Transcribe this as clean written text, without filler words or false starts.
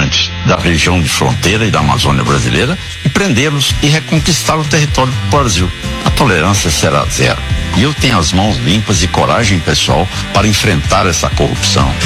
habitantes da região de fronteira e da Amazônia brasileira e prendê-los e reconquistar o território do Brasil. A tolerância será zero. E eu tenho as mãos limpas e coragem pessoal para enfrentar essa corrupção.